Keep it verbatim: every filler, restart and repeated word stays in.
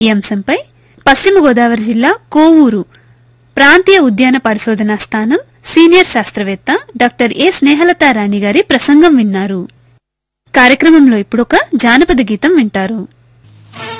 ఈ అంశంపై పశ్చిమ గోదావరి జిల్లా కోవూరు ప్రాంతీయ ఉద్యాన పరిశోధనా స్థానం సీనియర్ శాస్త్రవేత్త డాక్టర్ ఏ స్నేహలతారాణి గారి ప్రసంగం విన్నారు. కార్యక్రమంలో ఇప్పుడొక జానపద గీతం వింటారు.